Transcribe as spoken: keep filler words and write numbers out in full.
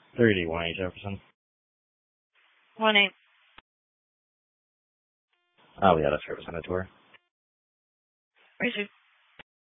thirty-one eight Jefferson. One eight. Oh, yeah, that's represented to her. Where's your